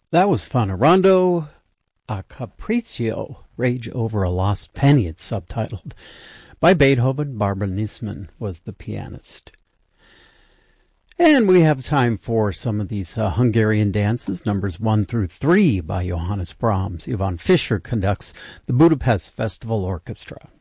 That was fun. A Rondo a Capriccio, Rage Over a Lost Penny, it's subtitled. By Beethoven. Barbara Niesman was the pianist. And we have time for some of these Hungarian dances, numbers 1 through 3 by Johannes Brahms. Ivan Fischer conducts the Budapest Festival Orchestra.